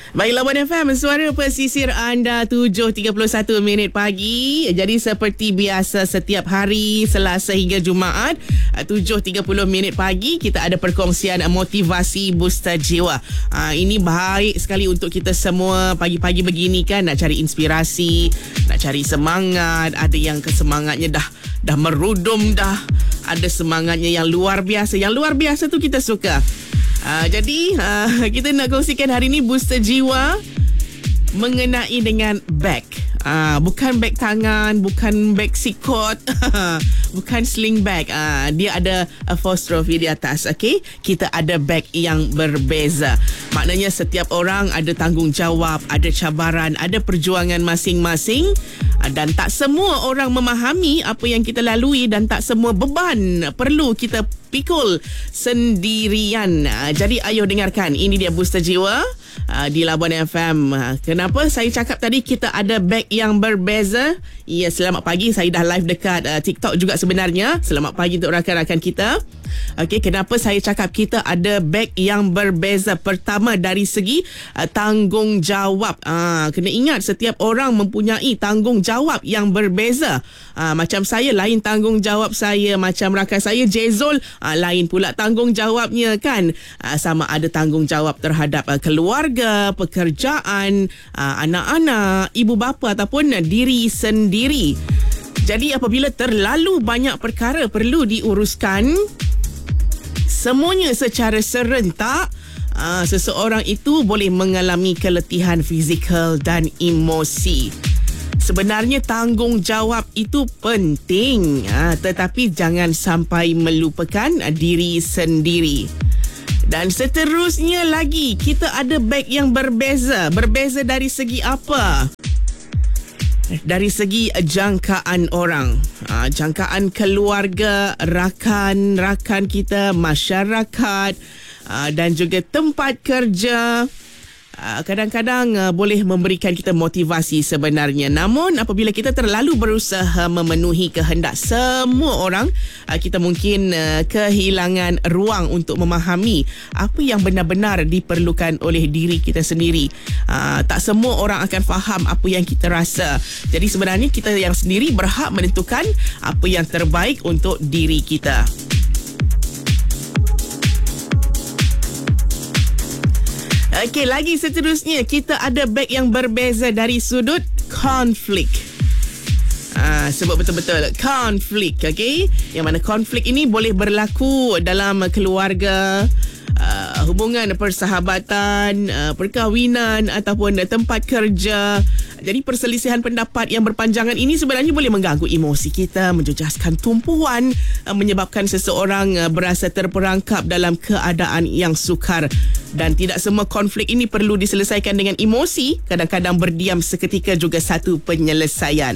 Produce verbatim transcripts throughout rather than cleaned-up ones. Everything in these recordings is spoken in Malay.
Baik, Labuan F M, suara pesisir anda, tujuh tiga puluh satu minit pagi. Jadi seperti biasa setiap hari Selasa hingga Jumaat, tujuh tiga puluh minit pagi, kita ada perkongsian motivasi booster jiwa. Ha, ini baik sekali untuk kita semua pagi-pagi begini kan, nak cari inspirasi, nak cari semangat. Ada yang kesemangatnya dah dah merudum dah. Ada semangatnya yang luar biasa. Yang luar biasa tu kita suka. Uh, jadi uh, kita nak kongsikan hari ni booster jiwa mengenai dengan beg. Uh, bukan beg tangan, bukan beg sikot, bukan sling bag. Uh, dia ada apostrophe di atas. Okay? Kita ada beg yang berbeza. Maknanya setiap orang ada tanggungjawab, ada cabaran, ada perjuangan masing-masing. Dan tak semua orang memahami apa yang kita lalui dan tak semua beban perlu kita pikul sendirian. Jadi ayo dengarkan, ini dia booster jiwa di Labuan F M. Kenapa saya cakap tadi kita ada beg yang berbeza? Ya, selamat pagi. Saya dah live dekat uh, TikTok juga sebenarnya. Selamat pagi untuk rakan-rakan kita. Okey, kenapa saya cakap kita ada beg yang berbeza? Pertama, dari segi uh, tanggungjawab. Uh, kena ingat setiap orang mempunyai tanggungjawab yang berbeza. Uh, macam saya, lain tanggungjawab saya. Macam rakan saya Jezol, uh, lain pula tanggungjawabnya kan. Uh, sama ada tanggungjawab terhadap uh, keluarga, pekerjaan, uh, anak-anak, ibu bapa ataupun uh, diri sendiri. Jadi apabila terlalu banyak perkara perlu diuruskan, semuanya secara serentak, aa, seseorang itu boleh mengalami keletihan fizikal dan emosi. Sebenarnya tanggungjawab itu penting, aa, tetapi jangan sampai melupakan aa, diri sendiri. Dan seterusnya lagi, kita ada beg yang berbeza. Berbeza dari segi apa? Dari segi jangkaan orang, ha, jangkaan keluarga, rakan-rakan kita, masyarakat, ha, dan juga tempat kerja. Ha, kadang-kadang ha, boleh memberikan kita motivasi sebenarnya. Namun apabila kita terlalu berusaha memenuhi kehendak semua orang, ha, kita mungkin ha, kehilangan ruang untuk memahami apa yang benar-benar diperlukan oleh diri kita sendiri. Ha, tak semua orang akan faham apa yang kita rasa. Jadi sebenarnya kita yang sendiri berhak menentukan apa yang terbaik untuk diri kita. Okey, lagi seterusnya kita ada beg yang berbeza dari sudut konflik. Ah, sebut betul-betul konflik, okey? Yang mana konflik ini boleh berlaku dalam keluarga, uh, hubungan persahabatan, uh, perkahwinan ataupun uh, tempat kerja. Jadi perselisihan pendapat yang berpanjangan ini sebenarnya boleh mengganggu emosi kita, menjejaskan tumpuan, uh, menyebabkan seseorang uh, berasa terperangkap dalam keadaan yang sukar. Dan tidak semua konflik ini perlu diselesaikan dengan emosi. Kadang-kadang berdiam seketika juga satu penyelesaian.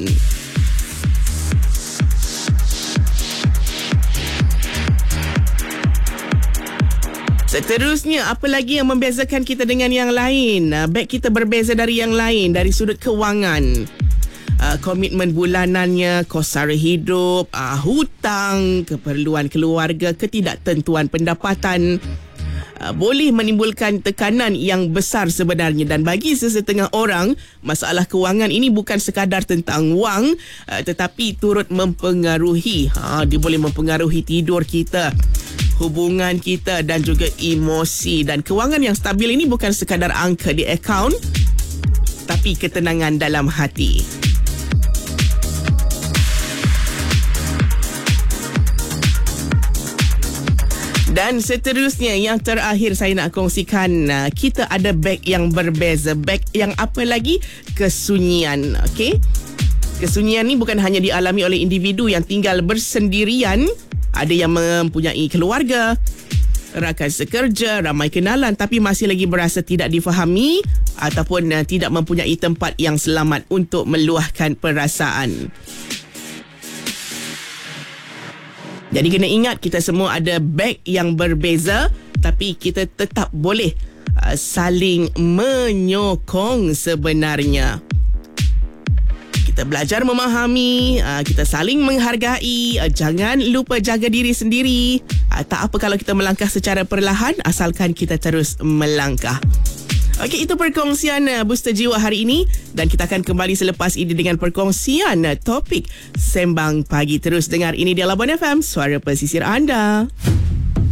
Seterusnya, apa lagi yang membezakan kita dengan yang lain? Beg kita berbeza dari yang lain dari sudut kewangan. Uh, komitmen bulanannya, kos sara hidup, uh, hutang, keperluan keluarga, ketidaktentuan pendapatan. Uh, boleh menimbulkan tekanan yang besar sebenarnya. Dan bagi sesetengah orang, masalah kewangan ini bukan sekadar tentang wang, uh, tetapi turut mempengaruhi. Ha, dia boleh mempengaruhi tidur kita, hubungan kita dan juga emosi. Dan kewangan yang stabil ini bukan sekadar angka di akaun, tapi ketenangan dalam hati. Dan seterusnya, yang terakhir saya nak kongsikan, kita ada beg yang berbeza. Beg yang apa lagi? Kesunyian. Okey? Kesunyian ni bukan hanya dialami oleh individu yang tinggal bersendirian. Ada yang mempunyai keluarga, rakan sekerja, ramai kenalan, tapi masih lagi berasa tidak difahami ataupun uh, tidak mempunyai tempat yang selamat untuk meluahkan perasaan. Jadi kena ingat, kita semua ada beg yang berbeza, tapi kita tetap boleh uh, saling menyokong sebenarnya. Kita belajar memahami, kita saling menghargai, jangan lupa jaga diri sendiri. Tak apa kalau kita melangkah secara perlahan, asalkan kita terus melangkah. Okey, itu perkongsian uh, Booster Jiwa hari ini dan kita akan kembali selepas ini dengan perkongsian uh, topik Sembang Pagi. Terus dengar ini di Labuan F M, suara pesisir anda.